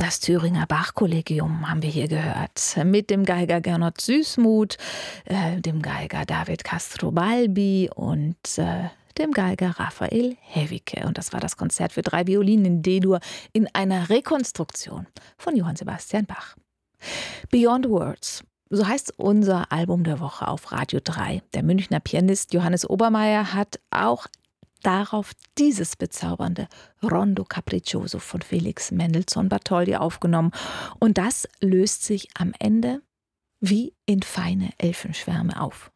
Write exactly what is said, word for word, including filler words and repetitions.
Das Thüringer Bachkollegium haben wir hier gehört. Mit dem Geiger Gernot Süßmuth, äh, dem Geiger David Castro-Balbi und äh, dem Geiger Raphael Hewicke. Und das war das Konzert für drei Violinen in D-Dur in einer Rekonstruktion von Johann Sebastian Bach. Beyond Words. So heißt unser Album der Woche auf Radio drei. Der Münchner Pianist Johannes Obermeier hat auch darauf dieses bezaubernde Rondo Capriccioso von Felix Mendelssohn Bartholdy aufgenommen. Und das löst sich am Ende wie in feine Elfenschwärme auf.